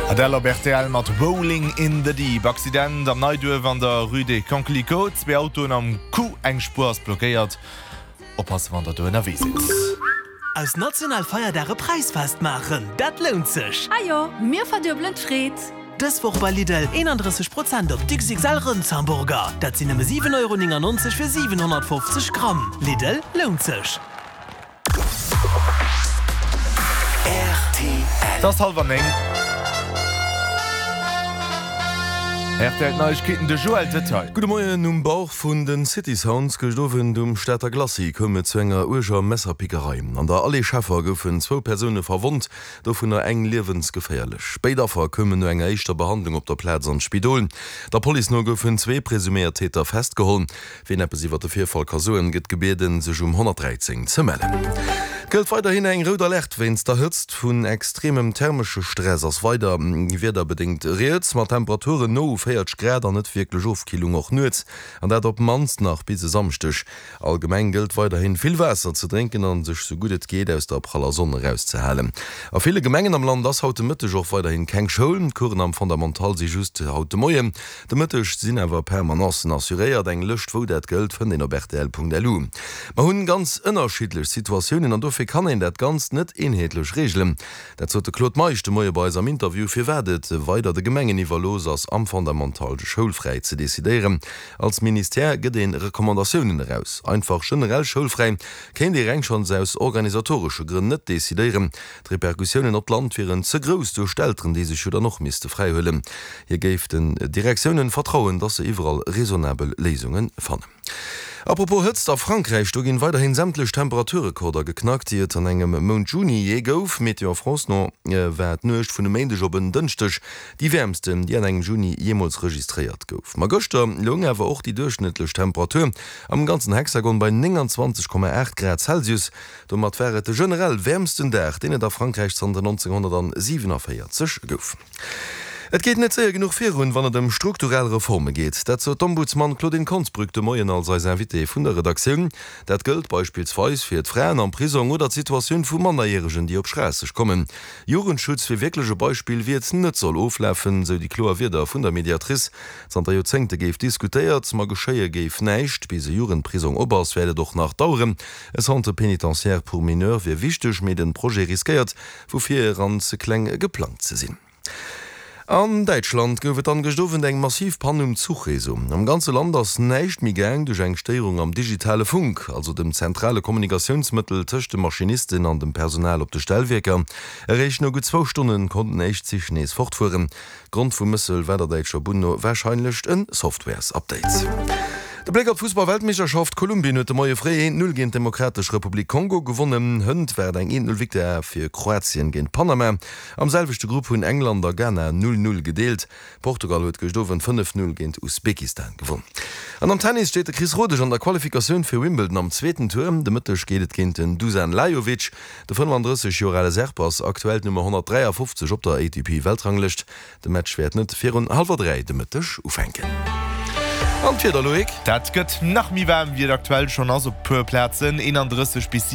Adèle Bertel mat Rolling in the Deep. Accident am Neiduer van der Rue de Conclicot. 2 Autoen am Ku eng Spurs blockéiert. Oppass wann der Dënner wie sitzt. Als Nationalfeierdare Preisfest machen, dat lohnt sich. Ajo, mir verdirbeln Fred. Das Woche bei Lidl 31% auf XXL Rindshamburger. Das sind 7,99 € für 750 Gramm. Lidl lohnt sich. RTL. Das halber eng. RTL Neuigkeiten de Joel Detail. Gute Morgen um Bauch vun den City Sounds gestoffen Städter Glasi komme zu enger Urger Messerpikerei. An der alle Schaffer goufen 2 Personen verwundt, do vun der eng lebensgefährlich. Späterfer kommen nur enger echter Behandlung op der Plätze an Spidolen. Der Poli no goufen 2 präsumiert Täter festgeholt. Wen iwwer der Vierfall Kasuren gët gebeten sech 113 zu melden. Gelt weiterhin eng roter Licht, wenns der hützt vun extremem thermische Stress as weiter wieder bedingt reets mat Temperaturen no 40 Grad an net wirklich Ofkilo noch nütz, an dat op manst nach bis samstech. Allgemein gilt weiterhin viel Wasser zu trinken an sich so gut et geht aus der praller Sonne rauszuhalen. A viele Gemengen am Land das haute Mittech auch weiterhin keng Schulen, Kuren am fundamental sie just haute Moie. De Mittech sinn awer permanenten assuréiert eng Lücht wo dat Geld vun den RTL.lu. Ma hunn ganz ënnerschilech Situationen an dofir kann en dat ganz net inhetlech regeln. Dat zo de Claude Meischte Moie bei am Interview fir werdet weiter de Gemengen iwwer los ass am fundamentale schulfrei zu desideieren. Als Minister geht den Rekommandationen heraus. Einfach generell schulfrei kennen die Rang schon aus organisatorische Gründen nicht desideieren. Die Reperkussionen op Land wären zu groß durch Eltern, die sich oder noch müsste freihüllen. Hier gäbe den Direktionen Vertrauen, dass sie überall raisonable Lesungen fanden. Apropos hëtzt a Frankreich do ginn weiterhin sämtlech Temperaturrekorder geknackt hiet an engem Mont Juni je gouf Meteor France no wär nøcht vun de Mäendeg op en dënchtech die wärmsten, die an engem Juni jemals registriert gouf. Ma Goster long awer och die durchschnittlech Temperatur am ganzen Hexagon bei 29,8 Grad Celsius, do mat wäret de generell wärmsten Dach, den der Frankreich an 1947 gouf. Et geht net sehr genug fair wann dem strukturelle Reforme geht. Dat zo Ombudsmann Claudine Consbrück de Moien als Invité vun der Redaktion. Dat gilt beispielsweise fir d'Fraen an Prison oder Situation vu Manderjährigen, die op Straße kommen. Jugendschutz fir wirklichsche Beispiel wie net soll ofläffen, so die Klo wieder vun der Mediatrice. Santa Jozengte geif diskutiert, ma Geschéie geif neicht, wie se Jugendprison obers werde doch nach dauren. Es hante penitentiaire pour mineur wie wichtig mit den Projekt riskiert, wofir ran ze kleng geplant ze sinn. An Deutschland gouft an gestoffen eng massiv Pan Zugresum. Am ganze Land ass neicht mi gang duch eng Steierung am digitale Funk, also dem zentrale Kommunikationsmittel tëcht de Maschinistin an dem Personal op de Stellwerker. Errecht no gut 2 Stunden konnten echt sich nees fortfuhren. Grund vu Mëssel wär der Deitscher Bunno wahrscheinlichcht en Softwares-Updates. Der Blick auf Fußball-Weltmeisterschaft Kolumbien huet de Moie Fré 0 gegen Demokratisch Republik Kongo gewonnen. Hënd werd eng 1-0 Victoire fir Kroatien gegen Panama. Am selvichte Gruppe hun Englander Ghana 0-0 gedeelt. Portugal huet gestoffen 5-0 gegen Usbekistan gewonnen. An am Tennis steht der Chris Rodich an der Qualifikation für Wimbledon am 2. Turm. De Mittech gehtet gegen den Dusan Lajovic. Der 35-jährige Serpas aktuell Nummer 153 op der ATP-Weltranglicht. De Match werd net 4,5 de Mittech ufenken. Und für der Loik, dat gëtt nach mi wärm wie aktuell schon as op Plätzen 31 bis